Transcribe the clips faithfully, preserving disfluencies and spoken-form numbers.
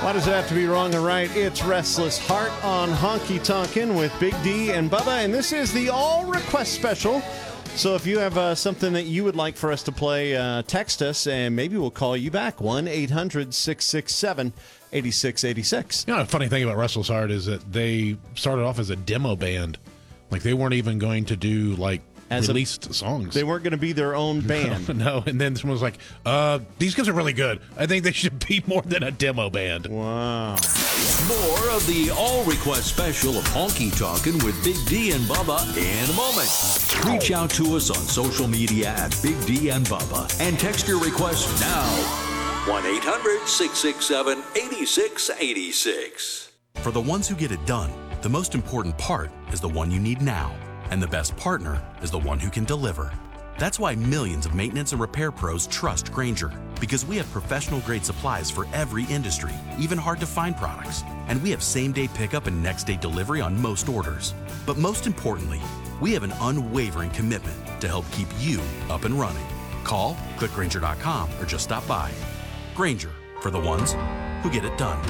Why does it have to be wrong or right? It's Restless Heart on Honky Tonkin' with Big D and Bubba, and this is the All Request Special. So if you have uh, something that you would like for us to play, uh, text us, and maybe we'll call you back. one eight hundred six six seven eight six eight six. You know, the funny thing about Restless Heart is that they started off as a demo band. Like, they weren't even going to do, like, As released a, songs. They weren't going to be their own band. No, no, and then someone was like, uh, these guys are really good. I think they should be more than a demo band. Wow. More of the All Request Special of Honky Tonkin' with Big D and Bubba in a moment. Reach out to us on social media at Big D and Bubba and text your request now. one eight hundred six six seven eight six eight six. For the ones who get it done, the most important part is the one you need now. And the best partner is the one who can deliver. That's why millions of maintenance and repair pros trust Grainger, because we have professional-grade supplies for every industry, even hard-to-find products. And we have same-day pickup and next-day delivery on most orders. But most importantly, we have an unwavering commitment to help keep you up and running. Call, click Grainger dot com, or just stop by. Grainger, for the ones who get it done.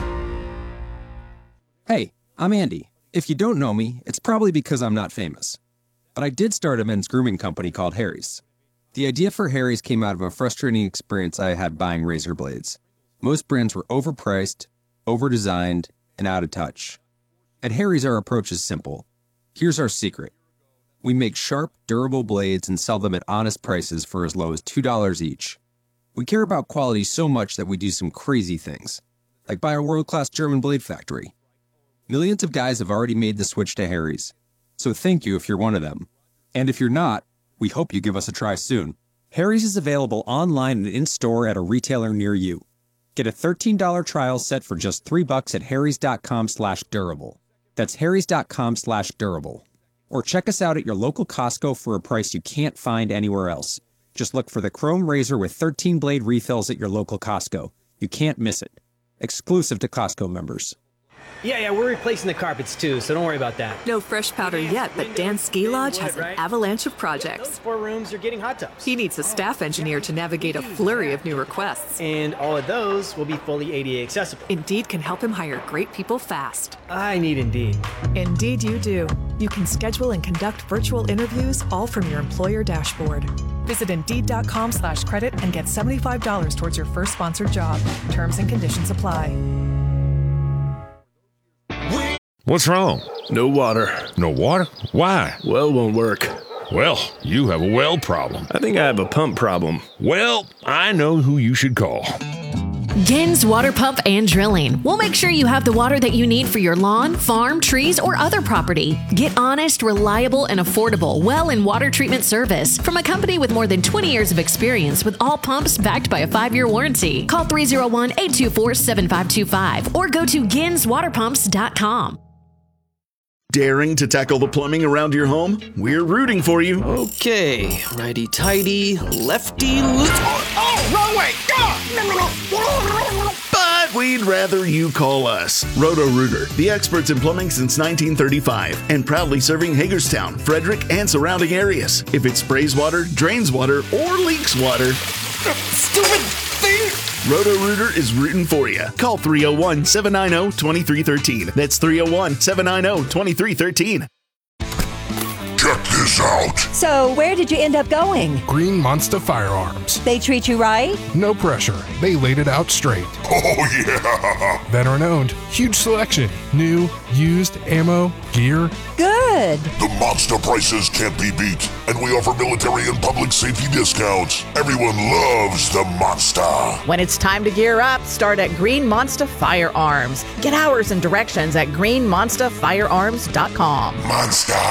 Hey, I'm Andy. If you don't know me, it's probably because I'm not famous. But I did start a men's grooming company called Harry's. The idea for Harry's came out of a frustrating experience I had buying razor blades. Most brands were overpriced, overdesigned, and out of touch. At Harry's, our approach is simple. Here's our secret. We make sharp, durable blades and sell them at honest prices for as low as two dollars each. We care about quality so much that we do some crazy things, like buy a world-class German blade factory. Millions of guys have already made the switch to Harry's, so thank you if you're one of them. And if you're not, we hope you give us a try soon. Harry's is available online and in-store at a retailer near you. Get a thirteen dollars trial set for just three bucks at harrys dot com slash durable. That's harrys dot com slash durable. Or check us out at your local Costco for a price you can't find anywhere else. Just look for the Chrome Razor with thirteen blade refills at your local Costco. You can't miss it. Exclusive to Costco members. Yeah, yeah, we're replacing the carpets too, so don't worry about that. No fresh powder yet, but Dan Ski Lodge has an avalanche of projects. Those four rooms are getting hot tubs. He needs a staff engineer to navigate a flurry of new requests. And all of those will be fully A D A accessible. Indeed can help him hire great people fast. I need Indeed. Indeed you do. You can schedule and conduct virtual interviews all from your employer dashboard. Visit Indeed.com slash credit and get seventy-five dollars towards your first sponsored job. Terms and conditions apply. What's wrong? No water. No water? Why? Well won't work. Well, you have a well problem. I think I have a pump problem. Well, I know who you should call. Gins Water Pump and Drilling. We'll make sure you have the water that you need for your lawn, farm, trees, or other property. Get honest, reliable, and affordable well and water treatment service from a company with more than twenty years of experience with all pumps backed by a five-year warranty. Call three oh one, eight two four, seven five two five or go to gins water pumps dot com. Daring to tackle the plumbing around your home? We're rooting for you. Okay, righty-tighty, lefty... Oh, oh, wrong way! Oh, but we'd rather you call us. Roto-Rooter, the experts in plumbing since nineteen thirty-five, and proudly serving Hagerstown, Frederick, and surrounding areas. If it sprays water, drains water, or leaks water... Stupid thing! Roto-Rooter is rooting for you. Call three oh one, seven nine oh, two three one three. That's three oh one, seven nine oh, two three one three. Check this out. So, where did you end up going? Green Monster Firearms. They treat you right? No pressure. They laid it out straight. Oh, yeah. Veteran owned. Huge selection. New, used, ammo, gear. Good. The monster prices can't be beat, and we offer military and public safety discounts. Everyone loves the monster. When it's time to gear up, start at Green Monster Firearms. Get hours and directions at green monster firearms dot com. Monster.